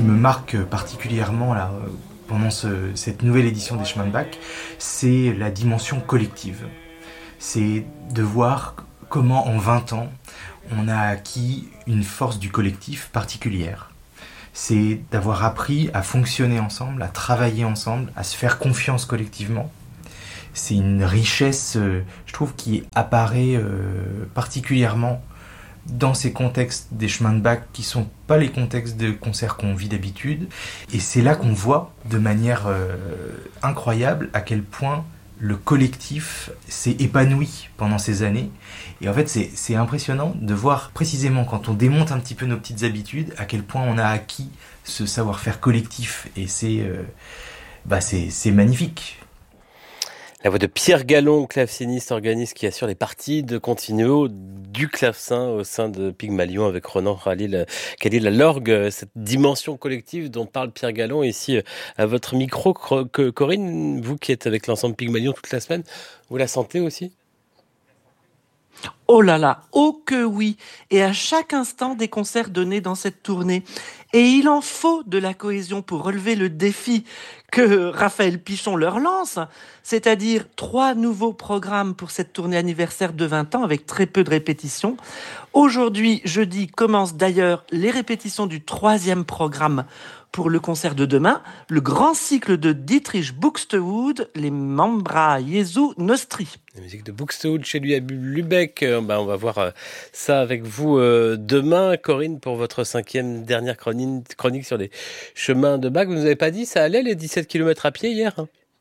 qui me marque particulièrement là, pendant cette nouvelle édition des Chemins de Bac, c'est la dimension collective. C'est de voir comment en 20 ans, on a acquis une force du collectif particulière. C'est d'avoir appris à fonctionner ensemble, à travailler ensemble, à se faire confiance collectivement. C'est une richesse, je trouve, qui apparaît particulièrement dans ces contextes des Chemins de Bac qui sont pas les contextes de concerts qu'on vit d'habitude. Et c'est là qu'on voit de manière incroyable à quel point le collectif s'est épanoui pendant ces années. Et en fait, c'est impressionnant de voir précisément quand on démonte un petit peu nos petites habitudes, à quel point on a acquis ce savoir-faire collectif. Et c'est magnifique. La voix de Pierre Gallon, claveciniste, organiste qui assure les parties de continuo du clavecin au sein de Pygmalion avec Ronan Khalil à l'orgue, cette dimension collective dont parle Pierre Gallon ici à votre micro. Corinne, vous qui êtes avec l'ensemble Pygmalion toute la semaine, vous la sentez aussi ? Oh là là, oh que oui! Et à chaque instant des concerts donnés dans cette tournée. Et il en faut de la cohésion pour relever le défi que Raphaël Pichon leur lance, c'est-à-dire 3 nouveaux programmes pour cette tournée anniversaire de 20 ans avec très peu de répétitions. Aujourd'hui, jeudi, commencent d'ailleurs les répétitions du 3e programme pour le concert de demain, le grand cycle de Dietrich Buxtehude, les Membra Jesu Nostri. La musique de Buxtehude chez lui à Lübeck. On va voir ça avec vous demain. Corinne, pour votre 5e dernière chronique sur les chemins de Bac. Vous nous avez pas dit, ça allait les 17 km à pied hier ?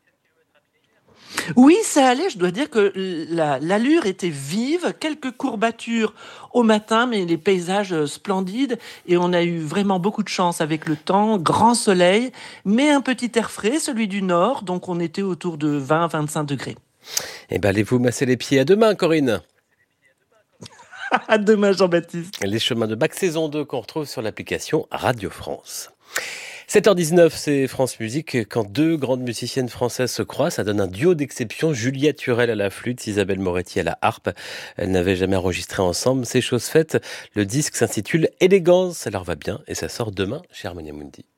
Oui, ça allait. Je dois dire que l'allure était vive, quelques courbatures au matin, mais les paysages splendides. Et on a eu vraiment beaucoup de chance avec le temps, grand soleil, mais un petit air frais, celui du nord. Donc on était autour de 20-25 degrés. Eh bien, allez-vous masser les pieds. À demain, Corinne. À demain, Jean-Baptiste. Les chemins de Bac saison 2 qu'on retrouve sur l'application Radio France. 7h19, c'est France Musique. Quand 2 grandes musiciennes françaises se croisent, ça donne un duo d'exception. Juliette Hurel à la flûte, Isabelle Moretti à la harpe. Elles n'avaient jamais enregistré ensemble. C'est chose faite. Le disque s'intitule Élégance. Ça leur va bien et ça sort demain chez Harmonia Mundi.